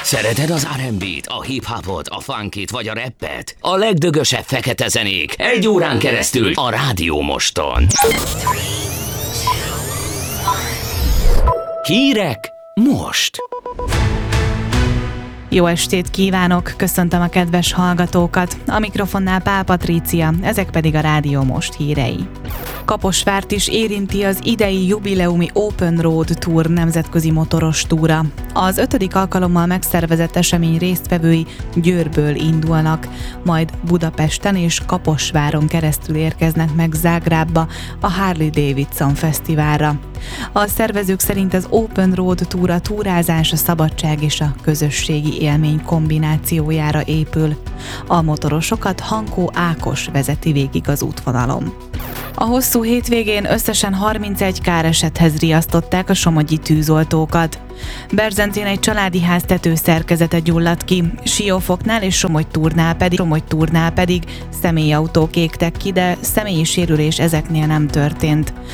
Szereted az R&B-t, a hip-hopot, a funkit vagy a rappet? A legdögösebb fekete zenék egy órán keresztül a Rádió Moston. Hírek most! Jó estét kívánok, köszöntöm a kedves hallgatókat. A mikrofonnál Pál Patrícia, ezek pedig a Rádió Most hírei. Kaposvárt is érinti az idei jubileumi Open Road Tour nemzetközi motoros túra. Az 5. alkalommal megszervezett esemény résztvevői Győrből indulnak, majd Budapesten és Kaposváron keresztül érkeznek meg Zágrábba a Harley Davidson Fesztiválra. A szervezők szerint az Open Road Tour a túrázás, a szabadság és a közösségi élmény kombinációjára épül. A motorosokat Hankó Ákos vezeti végig az útvonalon. A hosszú hétvégén összesen 31 káresethez riasztották a somogyi tűzoltókat. Berzentén egy családi ház tetőszerkezete gyulladt ki, Siófoknál és Somogytúrnál pedig személyautók égtek ki, de személyi sérülés ezeknél nem történt.